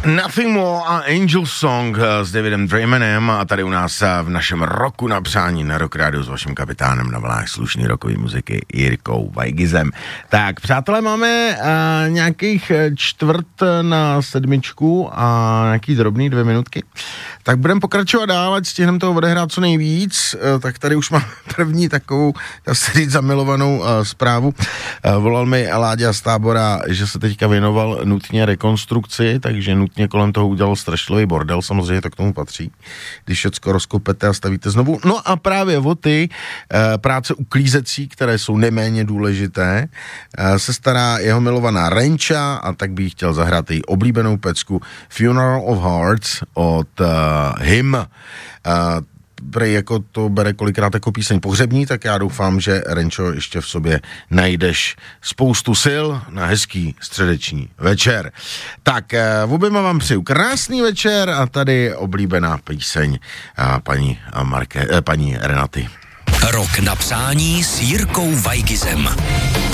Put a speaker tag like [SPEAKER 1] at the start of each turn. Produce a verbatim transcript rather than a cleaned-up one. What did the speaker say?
[SPEAKER 1] Nothing More a Angel Song s Davidem Draymanem a tady u nás v našem roku na přání na Rock Radio s vaším kapitánem na vlnách slušný rokový muziky Jirkou Vajgizem. Tak, přátelé, máme uh, nějakých čtvrt na sedmičku a nějaký drobný dvě minutky. Tak budeme pokračovat dál, ať stihneme toho odehrát co nejvíc. Uh, tak tady už mám první takovou, dá se říct, zamilovanou uh, zprávu. Uh, volal mi Láďa z Tábora, že se teďka věnoval nutně rekonstrukci, takže nutně kolem toho udělal strašlivý bordel, samozřejmě to k tomu patří, když všecko rozkopete a stavíte znovu. No a právě o ty e, práce uklízecí, které jsou neméně důležité, e, se stará jeho milovaná Renča a tak bych chtěl zahrát její oblíbenou pecku Funeral of Hearts od uh, Him. Uh, prej jako to bere kolikrát jako píseň pohřební, tak já doufám, že Renčo ještě v sobě najdeš spoustu sil na hezký středeční večer. Tak v oběma vám přeju krásný večer a tady oblíbená píseň paní, Marke, paní Renaty.
[SPEAKER 2] Rok na přání s Jirkou Vajgizem.